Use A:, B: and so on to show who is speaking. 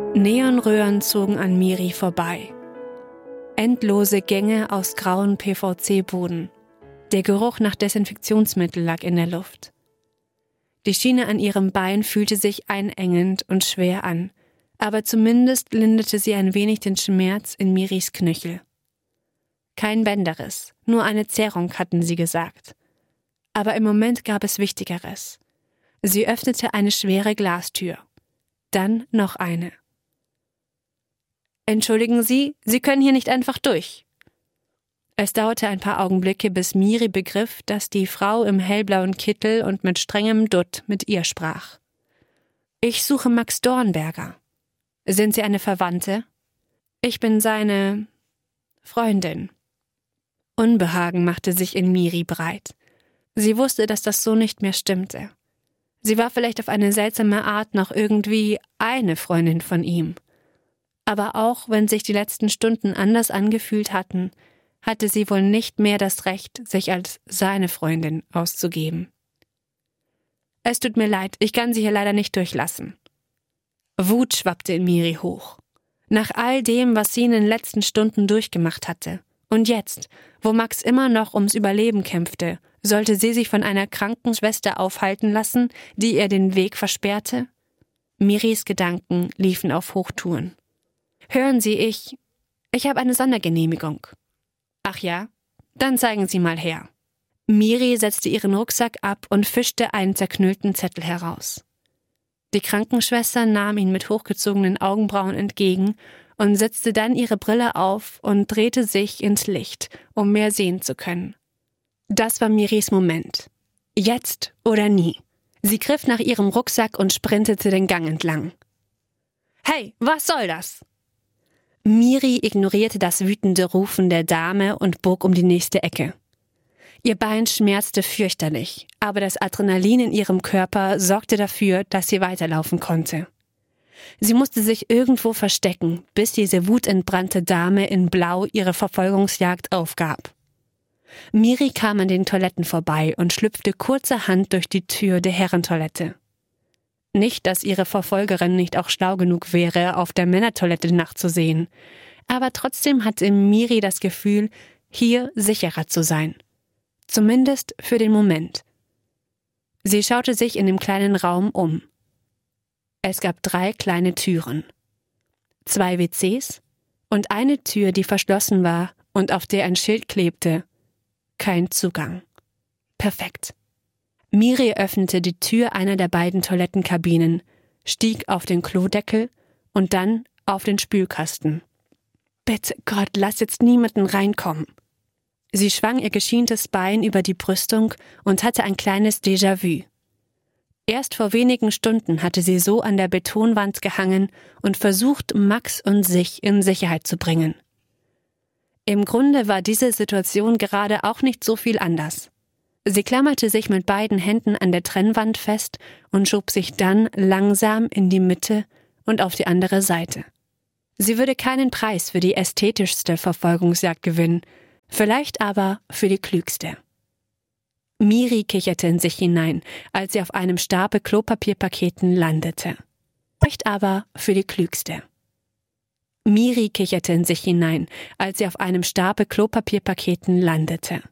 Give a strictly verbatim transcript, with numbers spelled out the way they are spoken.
A: Neonröhren zogen an Miri vorbei. Endlose Gänge aus grauen P V C-Boden. Der Geruch nach Desinfektionsmittel lag in der Luft. Die Schiene an ihrem Bein fühlte sich einengend und schwer an, aber zumindest linderte sie ein wenig den Schmerz in Miris Knöchel. Kein Bänderriss, nur eine Zerrung, hatten sie gesagt. Aber im Moment gab es Wichtigeres. Sie öffnete eine schwere Glastür. Dann noch eine. »Entschuldigen Sie, Sie können hier nicht einfach durch.« Es dauerte ein paar Augenblicke, bis Miri begriff, dass die Frau im hellblauen Kittel und mit strengem Dutt mit ihr sprach. »Ich suche Max Dornberger. Sind Sie eine Verwandte? Ich bin seine Freundin.« Unbehagen machte sich in Miri breit. Sie wusste, dass das so nicht mehr stimmte. Sie war vielleicht auf eine seltsame Art noch irgendwie eine Freundin von ihm. Aber auch wenn sich die letzten Stunden anders angefühlt hatten, hatte sie wohl nicht mehr das Recht, sich als seine Freundin auszugeben. »Es tut mir leid, ich kann Sie hier leider nicht durchlassen.« Wut schwappte in Miri hoch. Nach all dem, was sie in den letzten Stunden durchgemacht hatte. Und jetzt, wo Max immer noch ums Überleben kämpfte, sollte sie sich von einer kranken Schwester aufhalten lassen, die ihr den Weg versperrte? Miris Gedanken liefen auf Hochtouren. »Hören Sie, ich... ich habe eine Sondergenehmigung.« »Ach ja? Dann zeigen Sie mal her.« Miri setzte ihren Rucksack ab und fischte einen zerknüllten Zettel heraus. Die Krankenschwester nahm ihn mit hochgezogenen Augenbrauen entgegen und setzte dann ihre Brille auf und drehte sich ins Licht, um mehr sehen zu können. Das war Miris Moment. Jetzt oder nie. Sie griff nach ihrem Rucksack und sprintete den Gang entlang. »Hey, was soll das?« Miri ignorierte das wütende Rufen der Dame und bog um die nächste Ecke. Ihr Bein schmerzte fürchterlich, aber das Adrenalin in ihrem Körper sorgte dafür, dass sie weiterlaufen konnte. Sie musste sich irgendwo verstecken, bis diese wutentbrannte Dame in Blau ihre Verfolgungsjagd aufgab. Miri kam an den Toiletten vorbei und schlüpfte kurzerhand durch die Tür der Herrentoilette. Nicht, dass ihre Verfolgerin nicht auch schlau genug wäre, auf der Männertoilette nachzusehen, aber trotzdem hatte Miri das Gefühl, hier sicherer zu sein. Zumindest für den Moment. Sie schaute sich in dem kleinen Raum um. Es gab drei kleine Türen. Zwei W Cs und eine Tür, die verschlossen war und auf der ein Schild klebte. Kein Zugang. Perfekt. Miri öffnete die Tür einer der beiden Toilettenkabinen, stieg auf den Klodeckel und dann auf den Spülkasten. »Bitte Gott, lass jetzt niemanden reinkommen.« Sie schwang ihr geschientes Bein über die Brüstung und hatte ein kleines Déjà-vu. Erst vor wenigen Stunden hatte sie so an der Betonwand gehangen und versucht, Max und sich in Sicherheit zu bringen. Im Grunde war diese Situation gerade auch nicht so viel anders. Sie klammerte sich mit beiden Händen an der Trennwand fest und schob sich dann langsam in die Mitte und auf die andere Seite. Sie würde keinen Preis für die ästhetischste Verfolgungsjagd gewinnen, vielleicht aber für die klügste. Miri kicherte in sich hinein, als sie auf einem Stapel Klopapierpaketen landete. Vielleicht aber für die klügste. Miri kicherte in sich hinein, als sie auf einem Stapel Klopapierpaketen landete.